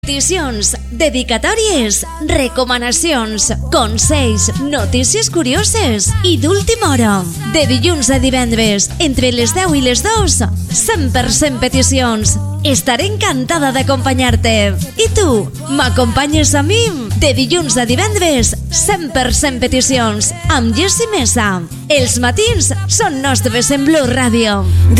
Peticions, dedicatòries, recomanacions, consells, notícies curioses i d'última hora. De dilluns a divendres, entre les 10 i les 2, 100% peticions. Estaré encantada d'acompanyar-te. I tu, m'acompanyes a mi? De dilluns a divendres, 100% peticions, amb Jessie Mesa. Els matins són nostres en Blu Radio.